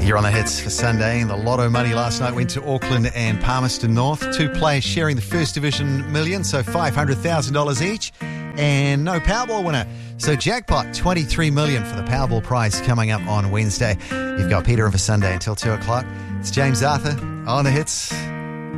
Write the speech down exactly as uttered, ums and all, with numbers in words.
Here on the Hits for Sunday. The lotto money last night went to Auckland and Palmerston North. Two players sharing the First Division million, so five hundred thousand dollars each. And no Powerball winner. So jackpot, twenty-three million dollars for the Powerball prize coming up on Wednesday. You've got Peter in for Sunday until two o'clock. It's James Arthur on the Hits.